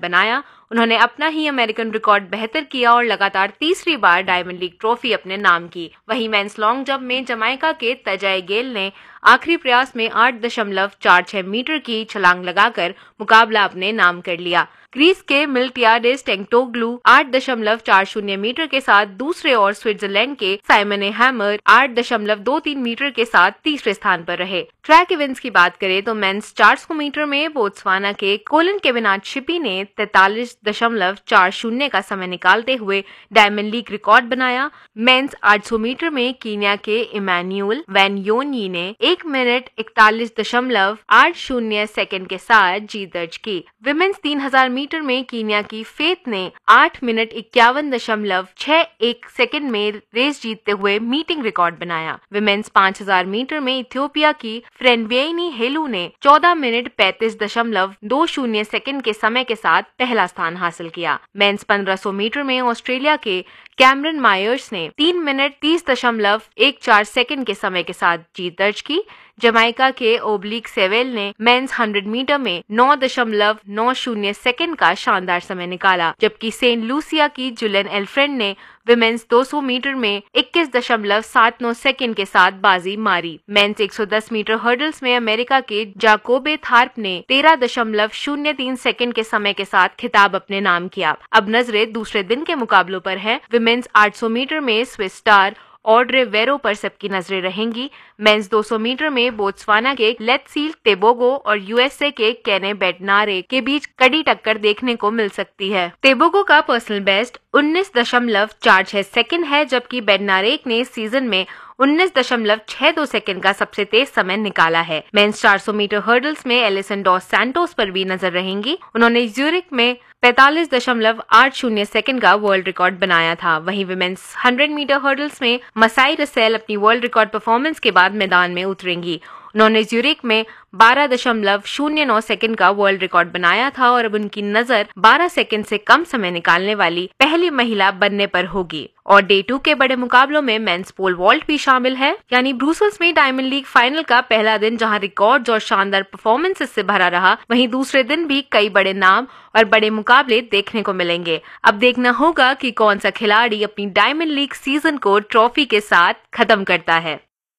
बनाया। उन्होंने अपना ही अमेरिकन रिकॉर्ड बेहतर किया और लगातार तीसरी बार डायमंड लीग ट्रॉफी अपने नाम की। वहीं मेंस लॉन्ग जंप में जमाइका के तजाई गेल ने आखिरी प्रयास में 8.46 मीटर की छलांग लगाकर मुकाबला अपने नाम कर लिया। ग्रीस के मिल्टियाडिस टेंगटोग्लू 8.40 मीटर के साथ दूसरे और स्विट्जरलैंड के साइमन हैमर 8.23 मीटर के साथ तीसरे स्थान पर रहे। ट्रैक इवेंट्स की बात करें तो मेंस 400 मीटर में बोत्सवाना के कोलन केविनाट शिपी ने 43.40 का समय निकालते हुए डायमंड लीग रिकॉर्ड बनाया। मेंस 800 मीटर में कीनिया के इमैनुअल वैनयोनी ने 1 मिनट 41.80 सेकंड के साथ जीत दर्ज की। विमेंस 3000 मीटर में कीनिया की फेथ ने 8 मिनट 51.61 सेकंड में रेस जीतते हुए मीटिंग रिकॉर्ड बनाया। विमेंस 5000 मीटर में इथियोपिया की फ्रेनवेनी हेलू ने 14 मिनट 35.20 सेकंड के समय के साथ पहला स्थान हासिल किया। मेंस 1500 मीटर में ऑस्ट्रेलिया के कैमरन मायर्स ने 3 मिनट 30.14 सेकंड के समय के साथ जीत दर्ज की। जमाइका के ओब्लिक सेवेल ने मेंस 100 मीटर में 9.90 सेकंड का शानदार समय निकाला, जबकि सेंट लूसिया की जुलियन एल्फ्रेंड ने विमेंस 200 मीटर में 21.79 सेकंड के साथ बाजी मारी। मेंस 110 मीटर हर्डल्स में अमेरिका के जाकोबे थार्प ने 13.03 सेकंड के समय के साथ खिताब अपने नाम किया। अब नजरें दूसरे दिन के मुकाबलों पर है। विमेंस 800 मीटर में स्विस स्टार ऑड्रे वेरो पर सबकी नजरें रहेंगी। मेंस 200 मीटर में बोत्सवाना के लेत्सील तेबोगो और यूएसए के केने बेडनारे के बीच कड़ी टक्कर देखने को मिल सकती है। तेबोगो का पर्सनल बेस्ट 19.46 सेकंड है, जबकि बेडनारेक ने सीजन में 19.62 सेकंड का सबसे तेज समय निकाला है। मेंस 400 मीटर हर्डल्स में एलिसन डॉस सैंटोस पर भी नजर रहेंगी। उन्होंने ज्यूरिक में 45.80 सेकंड का वर्ल्ड रिकॉर्ड बनाया था। वहीं विमेंस 100 मीटर हर्डल्स में मसाई रसेल अपनी वर्ल्ड रिकॉर्ड परफॉर्मेंस के बाद मैदान में उतरेंगी। उन्होंने ज्यूरिक में 12.09 सेकंड का वर्ल्ड रिकॉर्ड बनाया था और अब उनकी नजर 12 सेकंड से कम समय निकालने वाली पहली महिला बनने पर होगी। और डे 2 के बड़े मुकाबलों में मेंस पोल वॉल्ट भी शामिल है, यानी ब्रुसेल्स में डायमंड लीग फाइनल का पहला दिन जहां रिकॉर्ड्स और शानदार परफॉर्मेंसेस से भरा रहा, वहीं दूसरे दिन भी कई बड़े नाम और बड़े मुकाबले देखने को मिलेंगे। अब देखना होगा कि कौन सा खिलाड़ी अपनी डायमंड लीग सीजन को ट्रॉफी के साथ खत्म करता है।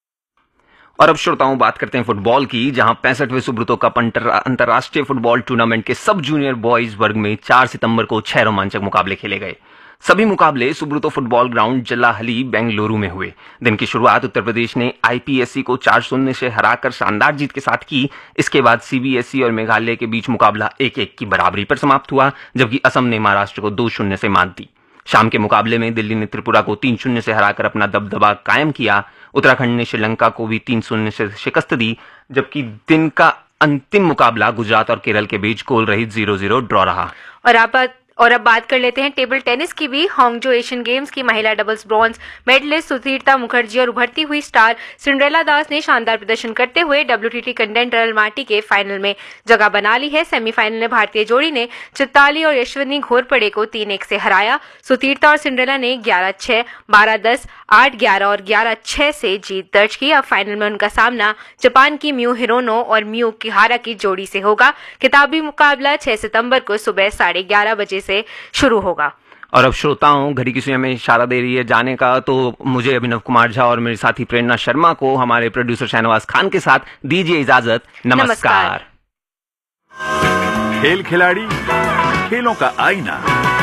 और अब श्रोताओं बात करते हैं फुटबॉल की, जहां 65वें सुब्रतो कप अंतर्राष्ट्रीय फुटबॉल टूर्नामेंट के सब जूनियर बॉयज वर्ग में 4 सितंबर को 6 रोमांचक मुकाबले खेले गए। सभी मुकाबले सुब्रतो फुटबॉल ग्राउंड जल्लाहली बेंगलुरु में हुए। दिन की शुरुआत उत्तर प्रदेश ने आईपीएससी को 4-0 से हराकर शानदार जीत के साथ की। इसके बाद सीबीएसई और मेघालय के बीच मुकाबला 1-1 की बराबरी पर समाप्त हुआ, जबकि असम ने महाराष्ट्र को 2-0 से मात दी। शाम के मुकाबले में दिल्ली ने त्रिपुरा को 3-0 से हराकर अपना दबदबा कायम किया। उत्तराखंड ने श्रीलंका को भी 3-0 से शिकस्त दी, जबकि दिन का अंतिम मुकाबला गुजरात और केरल के बीच गोल रहित 0-0 ड्रॉ रहा। और अब बात कर लेते हैं टेबल टेनिस की भी। हांगजो एशियन गेम्स की महिला डबल्स ब्रॉन्ज मेडलिस्ट सुधीरता मुखर्जी और उभरती हुई स्टार सिंड्रेला दास ने शानदार प्रदर्शन करते हुए WTT कंटेंटर अल्माटी के फाइनल में जगह बना ली है। सेमीफाइनल में भारतीय जोड़ी ने चित्ताली और यशवनी घोरपड़े को 3-1 से हराया। सुधीरता और सिंड्रेला ने 11-6, 12-10, 8-11 और 11-6 से जीत दर्ज की। अब फाइनल में उनका सामना जापान की म्यू हिरोनो और म्यू किहारा की जोड़ी से होगा। किताबी मुकाबला 6 सितंबर को सुबह 11:30 बजे से शुरू होगा। और अब श्रोताओं घड़ी की सुइयां में इशारा दे रही है जाने का, तो मुझे अभिनव कुमार झा और मेरे साथी प्रेरणा शर्मा को हमारे प्रोड्यूसर शाहनवाज खान के साथ दीजिए इजाजत। नमस्कार। खेल खिलाड़ी, खेलों का आईना।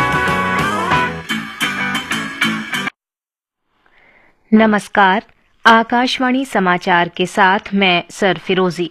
नमस्कार, आकाशवाणी समाचार के साथ मैं सर फिरोजी।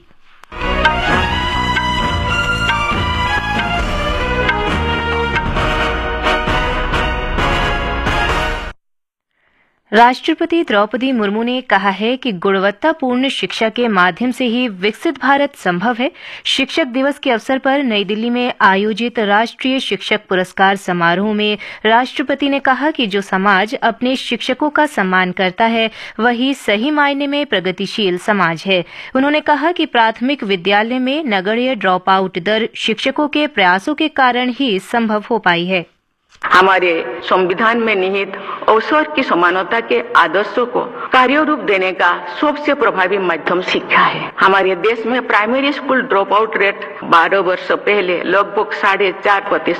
राष्ट्रपति द्रौपदी मुर्मू ने कहा है कि गुणवत्तापूर्ण शिक्षा के माध्यम से ही विकसित भारत संभव है। शिक्षक दिवस के अवसर पर नई दिल्ली में आयोजित राष्ट्रीय शिक्षक पुरस्कार समारोह में राष्ट्रपति ने कहा कि जो समाज अपने शिक्षकों का सम्मान करता है वही सही मायने में प्रगतिशील समाज है। उन्होंने कहा कि प्राथमिक विद्यालय में नगण्य ड्रॉप आउट दर शिक्षकों के प्रयासों के कारण ही संभव हो पाई है। हमारे संविधान में निहित अवसर की समानता के आदर्शों को कार्य रूप देने का सबसे प्रभावी माध्यम शिक्षा है। हमारे देश में primary school drop out rate 12 वर्ष पहले लगभग 4.5%